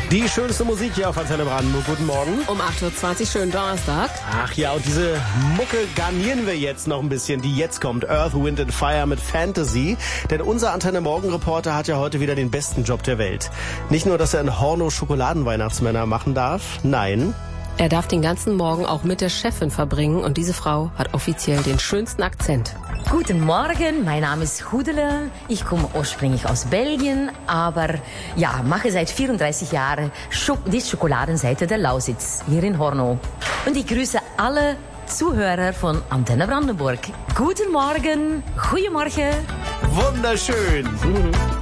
Die schönste Musik hier auf Antenne Brandenburg. Guten Morgen. Um 8.20 Uhr, schönen Donnerstag. Ach ja, und diese Mucke garnieren wir jetzt noch ein bisschen, die jetzt kommt. Earth, Wind and Fire mit Fantasy. Denn unser Antenne Morgen Reporter hat ja heute wieder den besten Job der Welt. Nicht nur, dass er in Horno Schokoladenweihnachtsmänner machen darf, nein. Er darf den ganzen Morgen auch mit der Chefin verbringen und diese Frau hat offiziell den schönsten Akzent. Guten Morgen, mein Name ist Hudele. Ich komme ursprünglich aus Belgien, aber ja, mache seit 34 Jahren die Schokoladenseite der Lausitz hier in Horno. Und ich grüße alle Zuhörer von Antenne Brandenburg. Guten Morgen, goeiemorgen. Wunderschön.